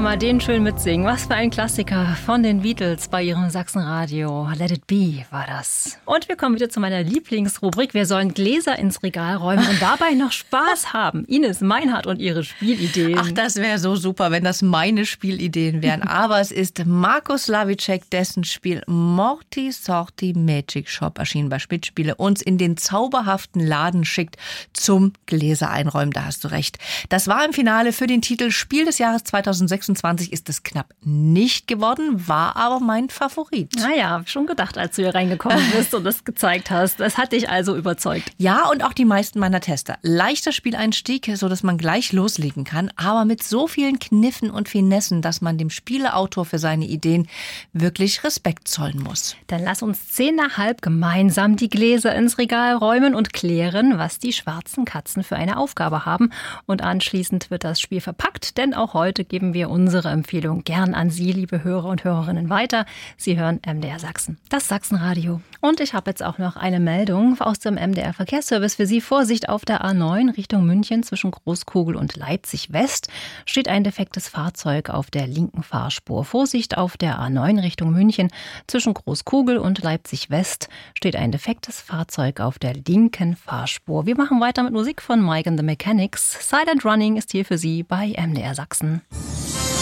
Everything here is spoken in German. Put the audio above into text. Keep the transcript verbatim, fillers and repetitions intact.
mal den schön mitsingen. Was für ein Klassiker von den Beatles bei ihrem Sachsenradio. Let It Be war das. Und wir kommen wieder zu meiner Lieblingsrubrik. Wir sollen Gläser ins Regal räumen und dabei noch Spaß haben. Ines Meinhardt und ihre Spielideen. Ach, das wäre so super, wenn das meine Spielideen wären. Aber es ist Markus Slavíček, dessen Spiel Morty Sorty Magic Shop, erschienen bei Spitzspiele, uns in den zauberhaften Laden schickt zum Gläser einräumen. Da hast du recht. Das war im Finale für den Titel Spiel des Jahres zweitausendsechsundzwanzig, ist es knapp nicht geworden, war aber mein Favorit. Naja, hab schon gedacht, als du hier reingekommen bist und es gezeigt hast. Das hat dich also überzeugt. Ja, und auch die meisten meiner Tester. Leichter Spieleinstieg, so dass man gleich loslegen kann, aber mit so vielen Kniffen und Finessen, dass man dem Spieleautor für seine Ideen wirklich Respekt zollen muss. Dann lass uns zehn nach halb gemeinsam die Gläser ins Regal räumen und klären, was die schwarzen Katzen für eine Aufgabe haben. Und anschließend wird das Spiel verpackt, denn auch heute geben wir unsere Empfehlung gern an Sie, liebe Hörer und Hörerinnen, weiter. Sie hören M D R Sachsen, das Sachsenradio. Und ich habe jetzt auch noch eine Meldung aus dem M D R Verkehrsservice für Sie. Vorsicht, auf der A neun Richtung München zwischen Großkogel und Leipzig West steht ein defektes Fahrzeug auf der linken Fahrspur. Vorsicht, auf der A neun Richtung München zwischen Großkogel und Leipzig West steht ein defektes Fahrzeug auf der linken Fahrspur. Wir machen weiter mit Musik von Mike and the Mechanics. Silent Running ist hier für Sie bei M D R Sachsen.